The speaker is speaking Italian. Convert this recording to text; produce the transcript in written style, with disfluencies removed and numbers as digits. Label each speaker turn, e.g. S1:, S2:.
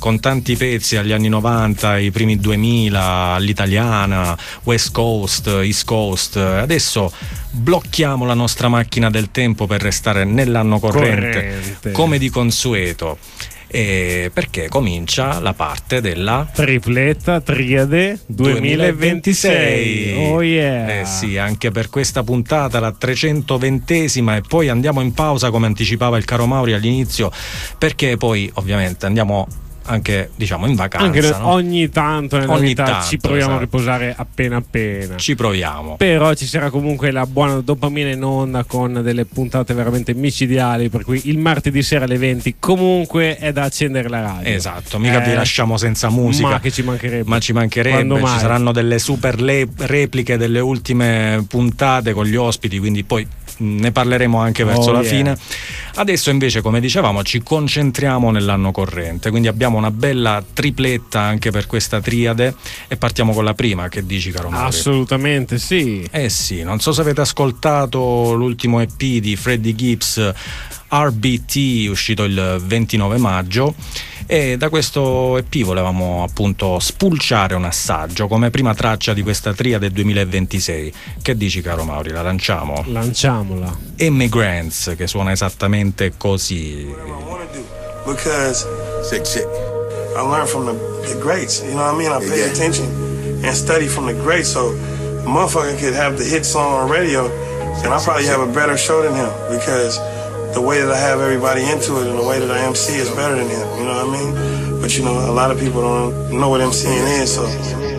S1: con tanti pezzi agli anni 90, i primi 2000, all'italiana, West Coast, East Coast. Adesso blocchiamo la nostra macchina del tempo per restare nell'anno corrente. Come di consueto. Perché comincia la parte della
S2: tripletta triade 2026. Oh yeah.
S1: Sì, anche per questa puntata, la 320esima, e poi andiamo in pausa come anticipava il caro Mauri all'inizio, perché poi ovviamente andiamo anche, diciamo, in vacanza,
S2: anche
S1: no?
S2: Ogni tanto nella vita
S1: tanto,
S2: ci proviamo
S1: esatto,
S2: a riposare appena
S1: ci proviamo,
S2: però ci sarà comunque la buona dopamina in onda con delle puntate veramente micidiali, per cui il martedì sera alle 20 comunque è da accendere la radio.
S1: Esatto, mica vi lasciamo senza musica,
S2: ma che ci mancherebbe,
S1: ci saranno delle super repliche delle ultime puntate con gli ospiti, quindi poi ne parleremo anche verso la fine. Adesso invece, come dicevamo, ci concentriamo nell'anno corrente, quindi abbiamo una bella tripletta anche per questa triade e partiamo con la prima. Che dici, caro Mario?
S2: Assolutamente sì.
S1: Sì, non so se avete ascoltato l'ultimo EP di Freddie Gibbs, RBT, uscito il 29 maggio, e da questo EP volevamo appunto spulciare un assaggio come prima traccia di questa triade 2026. Che dici, caro Mauri, la lanciamo?
S2: Lanciamola.
S1: Immigrants, che suona esattamente così.
S3: Because I learned from the greats, you know what I mean? I pay attention and study from the greats, so a motherfucker could have the hit song on radio and I probably have a better show than him, because the way that I have everybody into it and the way that I MC is better than him, you know what I mean? But you know, a lot of people don't know what MCing is, so